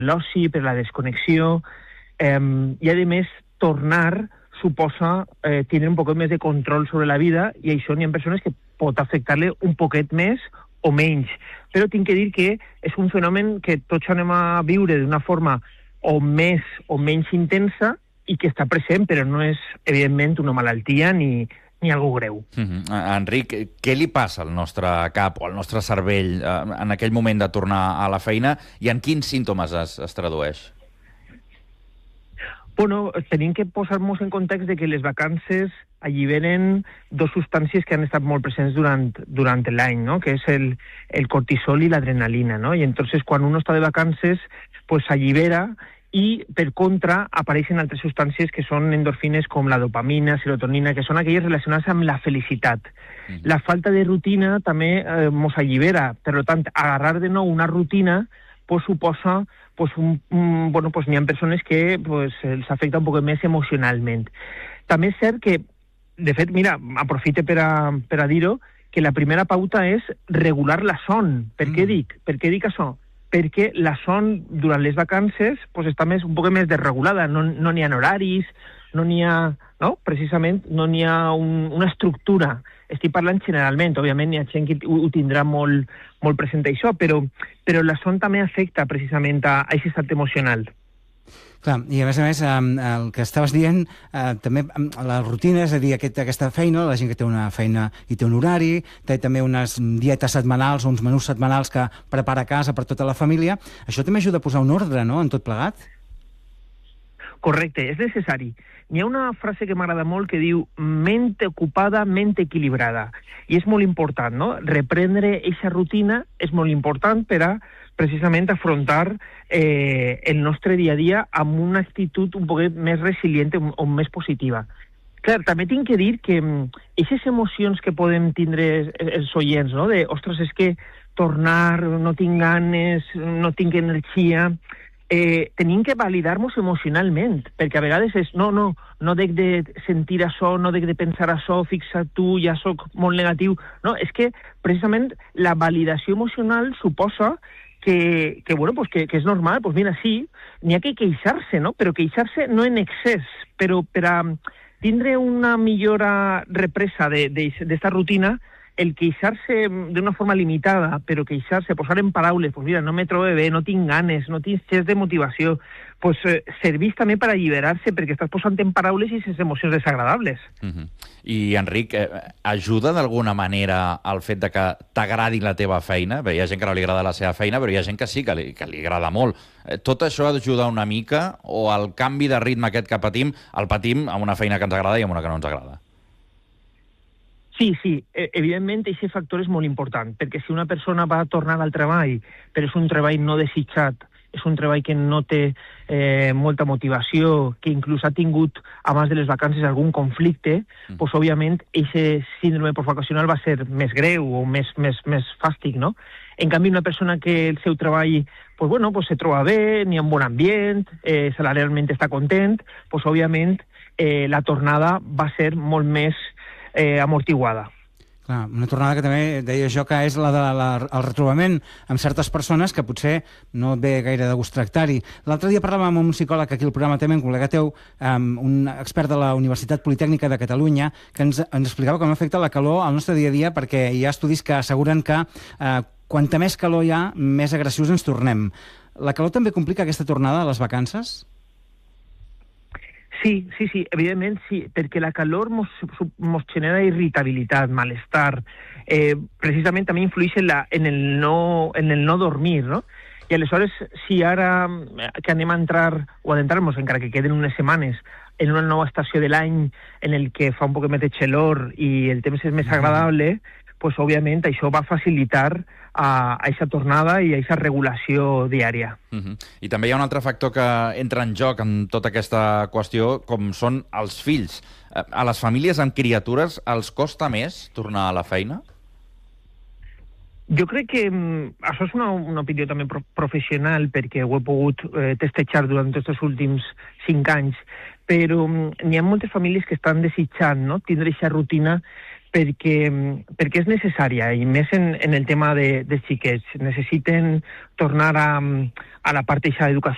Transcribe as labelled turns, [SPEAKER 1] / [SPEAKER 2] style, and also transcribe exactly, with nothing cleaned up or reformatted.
[SPEAKER 1] l'oci, per la desconnexió, eh, i a més tornar suposa eh, tenir un poquet més de control sobre la vida, i això n'hi ha persones que pot afectar-le un poquet més o menys. Però tinc que dir que és un fenomen que tots anem a viure d'una forma o més o menys intensa i que està present, però no és, evidentment, una malaltia ni, ni algo greu.
[SPEAKER 2] Mm-hmm. Enric, què li passa al nostre cap o al nostre cervell eh, en aquell moment de tornar a la feina i en quins símptomes es, es tradueix?
[SPEAKER 1] Bueno, tenim que posar-nos en context de que les vacances alliberen dos substàncies que han estat molt presents durant, durant l'any, ¿no? Que és el, el cortisol i l'adrenalina, ¿no? I entonces quan uno està de vacances, pues s'allibera i, per contra, apareixen altres substàncies que són endorfines com la dopamina, serotonina, que són aquelles relacionades amb la felicitat. Mm. La falta de rutina també eh, mos allibera. Per tant, agarrar de nou una rutina pues suposa pues un, un bueno pues n'hi ha persones que pues els afecta un poc més emocionalment. També és cert que, de fet, mira, aprofite per a, per a dir-ho, que la primera pauta és regular la son. Per què mm. dic? Per què dic això? Perquè la son durant les vacances pues està més, un poc més desregulada, no no n'hi ha horaris, no n'hi ha, no? Precisament no n'hi ha un, una estructura. Estic parlant generalment, òbviament n'hi ha gent que ho, ho tindrà molt, molt present això, però, però la son també afecta precisament a aquest estat emocional.
[SPEAKER 3] Clar, i a més a més, el que estaves dient, eh, també la rutina, és a dir, aquest, aquesta feina, la gent que té una feina i té un horari, té també unes dietes setmanals o uns menús setmanals que prepara a casa per tota la família, això també ajuda a posar un ordre, no?, en tot plegat?
[SPEAKER 1] Correcte, és necessari. N'hi ha una frase que m'agrada molt que diu mente ocupada, mente equilibrada. I és molt important, no? Reprendre aquesta rutina és molt important per a precisament afrontar eh, el nostre dia a dia amb una actitud un poc més resilient o més positiva. Clar, també tinc que dir que aquestes emocions que podem tindre els oients, no? De, ostres, és que tornar, no tinc ganes, no tinc energia... Eh, tenim que validar-nos emocionalment, perquè a vegades és, no, no, no dec de sentir això, no dec de pensar això, fixa't tu, ja sóc molt negatiu. No, és que precisament la validació emocional suposa que, que bueno, pues que, que és normal, pues mira, sí, n'hi ha que queixar-se, no? Però queixar-se no en excés, però per a tindre una millora represa d'esta rutina, el queixar-se d'una forma limitada, però queixar-se, posar en paraules, pues mira, no me trobo bé, no tinc ganes, no tinc xers de motivació, pues eh, serveix també per alliberar-se, perquè estàs posant en paraules i sense emocions desagradables.
[SPEAKER 2] Uh-huh. I, Enric, eh, ajuda d'alguna manera el fet de que t'agradi la teva feina? Bé, hi ha gent que no li agrada la seva feina, però hi ha gent que sí, que li, que li agrada molt. Eh, tot això ajuda una mica, o el canvi de ritme aquest que patim, el patim amb una feina que ens agrada i amb una que no ens agrada?
[SPEAKER 1] Sí, sí, evidentment aquest factor és molt important, perquè si una persona va a tornar al treball, però és un treball no desitjat, és un treball que no té eh, molta motivació, que inclús ha tingut, abans de les vacances, algun conflicte, mm. doncs, òbviament, aquest síndrome postvacacional va ser més greu o més, més, més fàstic, no? En canvi, una persona que el seu treball pues, bueno, pues, se troba bé, n'hi ha un bon ambient, eh, salarialment està content, doncs, òbviament, eh, la tornada va ser molt més Eh, amortiguada.
[SPEAKER 3] Clar, una tornada que també deia jo que és la de la, el retrobament amb certes persones que potser no et ve gaire de gust tractar-hi. L'altre dia parlàvem amb un psicòleg aquí al programa també, un col·lega teu, um, un expert de la Universitat Politècnica de Catalunya, que ens, ens explicava com afecta la calor al nostre dia a dia, perquè hi ha estudis que asseguren que uh, quanta més calor hi ha, més agressius ens tornem. La calor també complica aquesta tornada a les vacances?
[SPEAKER 1] Sí, sí, sí, evidentment sí, perquè la calor mos, mos genera irritabilitat, malestar, eh, precisament també influeix en, la, en, el no, en el no dormir, no? I aleshores, si ara que anem a entrar, o adentrar-nos, encara que queden unes setmanes, en una nova estació de l'any en el que fa un poc més de xelor i el temps és més agradable, pues, òbviament, això va facilitar a aquesta tornada i a aquesta regulació diària.
[SPEAKER 2] Uh-huh. I també hi ha un altre factor que entra en joc en tota aquesta qüestió, com són els fills. A les famílies amb criatures els costa més tornar a la feina?
[SPEAKER 1] Jo crec que mm, això és una, una opinió també pro professional, perquè ho he pogut eh, testejar durant tots els últims cinc anys, però mm, n'hi ha moltes famílies que estan desitjant, no?, tindre aquesta rutina perquè, perquè és necessària, i més en, en el tema de, de xiquets. Necessiten tornar a, a la part d'educació